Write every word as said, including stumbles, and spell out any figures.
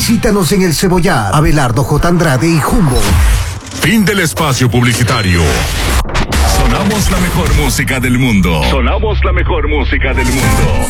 Visítanos en El Cebollar, Abelardo J. Andrade y Humboldt. Fin del espacio publicitario. Sonamos la mejor música del mundo. Sonamos la mejor música del mundo.